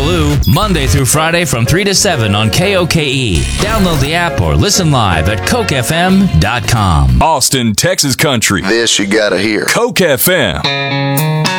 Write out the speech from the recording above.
Boogaloo, Monday through Friday from 3 to 7 on KOKE. Download the app or listen live at CokeFM.com. Austin, Texas country. This you gotta hear. Coke FM.